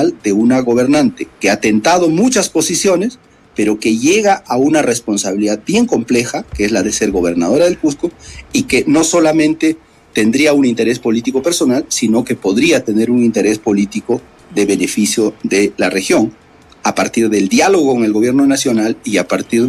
personal de una gobernante que ha tentado muchas posiciones, pero que llega a una responsabilidad bien compleja, que es la de ser gobernadora del Cusco, y que no solamente tendría un interés político personal, sino que podría tener un interés político de beneficio de la región, a partir del diálogo con el gobierno nacional y a partir